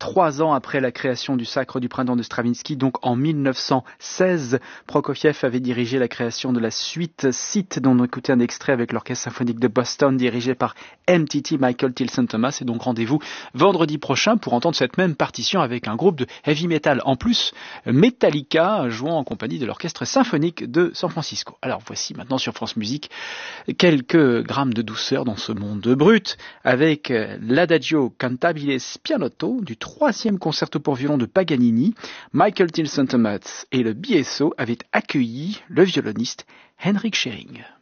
3 ans après la création du Sacre du printemps de Stravinsky, donc en 1916, Prokofiev avait dirigé la création de la suite Site, dont on écoutait un extrait avec l'Orchestre symphonique de Boston, dirigé par MTT Michael Tilson Thomas. Et donc rendez-vous vendredi prochain pour entendre cette même partition avec un groupe de heavy metal en plus, Metallica, jouant en compagnie de l'Orchestre symphonique de San Francisco. Alors voici maintenant sur France Musique quelques grammes de douceur dans ce monde brut avec l'Adagio Cantabile Spianotto du 3e concerto pour violon de Paganini. Michael Tilson Thomas et le BSO avaient accueilli le violoniste Henrik Schering.